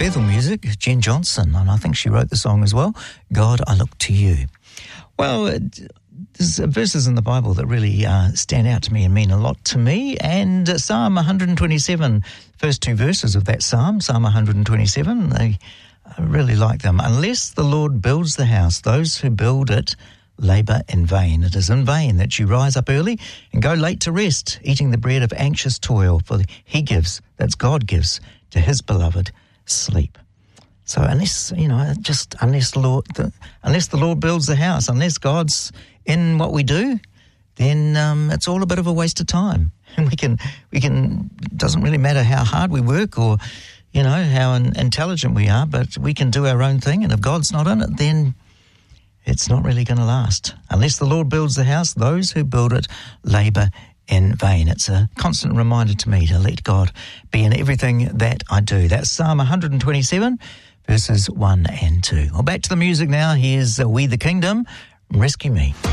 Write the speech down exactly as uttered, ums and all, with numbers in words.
Bethel music, Jen Johnson, and I think she wrote the song as well, God, I Look to You. Well, there's verses in the Bible that really uh, stand out to me and mean a lot to me, and uh, Psalm one twenty-seven, first two verses of that psalm, Psalm one twenty-seven, they, I really like them. Unless the Lord builds the house, those who build it labour in vain. It is in vain that you rise up early and go late to rest, eating the bread of anxious toil, for he gives, that's God gives, to his beloved sleep. So unless, you know, just unless the Lord, the, unless the Lord builds the house, unless God's in what we do, then um, it's all a bit of a waste of time. And we can, we can, it doesn't really matter how hard we work or, you know, how in, intelligent we are, but we can do our own thing. And if God's not in it, then it's not really going to last. Unless the Lord builds the house, those who build it labour in vain. It's a constant reminder to me to let God be in everything that I do. That's Psalm one twenty-seven, verses one and two. Well, back to the music now. Here's We the Kingdom, Rescue Me.